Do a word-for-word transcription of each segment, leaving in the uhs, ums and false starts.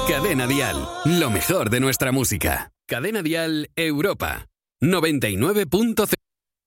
Cadena Dial, lo mejor de nuestra música. Cadena Dial Europa, noventa y nueve punto cero.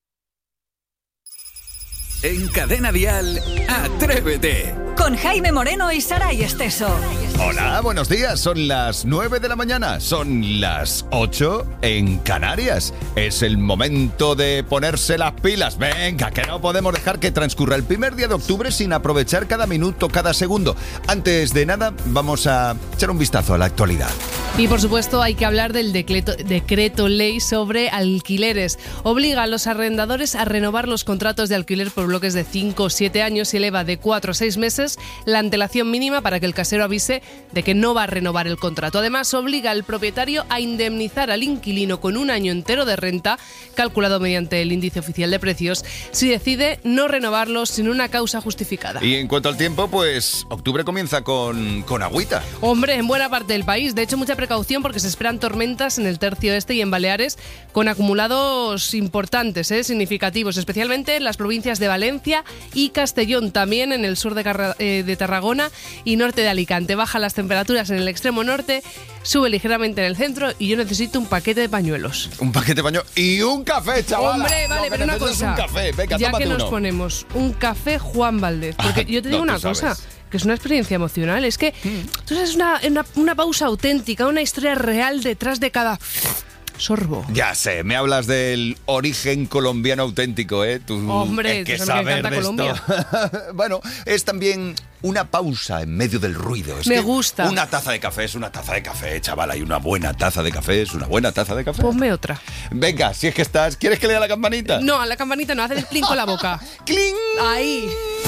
En Cadena Dial, Atrévete. Con Jaime Moreno y Saray Esteso. Hola, buenos días. Son las nueve de la mañana. Son las ocho en Canarias. Es el momento de ponerse las pilas. Venga, que no podemos dejar que transcurra el primer día de octubre sin aprovechar cada minuto, cada segundo. Antes de nada, vamos a echar un vistazo a la actualidad. Y por supuesto hay que hablar del decreto, decreto ley sobre alquileres. Obliga a los arrendadores a renovar los contratos de alquiler por bloques de cinco o siete años y eleva de cuatro a seis meses la antelación mínima para que el casero avise de que no va a renovar el contrato. Además, obliga al propietario a indemnizar al inquilino con un año entero de renta, calculado mediante el índice oficial de precios, si decide no renovarlo sin una causa justificada. Y en cuanto al tiempo, pues octubre comienza con, con agüita. Hombre, en buena parte del país. De hecho, mucha precaución porque se esperan tormentas en el tercio este y en Baleares con acumulados importantes, ¿eh? significativos, especialmente en las provincias de Valencia y Castellón, también en el sur de, Carra- eh, de Tarragona y norte de Alicante. Bajan las temperaturas en el extremo norte, sube ligeramente en el centro y yo necesito un paquete de pañuelos. Un paquete de pañuelos y un café, chaval. Hombre, vale, pero una cosa. Un café. Venga, ya tómate que nos uno. ponemos un café Juan Valdez, porque Ah, yo te digo no, una tú sabes. cosa, que es una experiencia emocional. Es que tú sabes una, una, una pausa auténtica, una historia real detrás de cada sorbo. Ya sé, me hablas del origen colombiano auténtico, ¿eh? Tú, Hombre, es que eso me saber encanta de esto. Bueno, es también una pausa en medio del ruido. Es Me que gusta. Una taza de café es una taza de café, chaval. Hay una buena taza de café, es una buena taza de café. Ponme otra. Venga, si es que estás... ¿Quieres que lea la campanita? No, a la campanita no, hace el clink con la boca. ¡Cling! Ahí.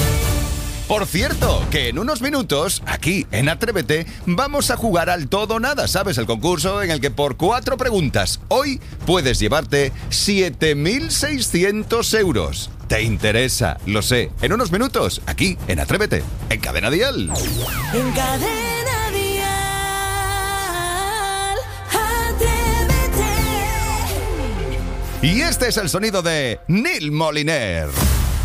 Por cierto, que en unos minutos, aquí en Atrévete, vamos a jugar al todo o nada, ¿sabes? El concurso en el que por cuatro preguntas hoy puedes llevarte siete mil seiscientos euros. ¿Te interesa? Lo sé. En unos minutos, aquí en Atrévete, en Cadena Dial. En Cadena Dial, Atrévete. Y este es el sonido de Neil Moliner.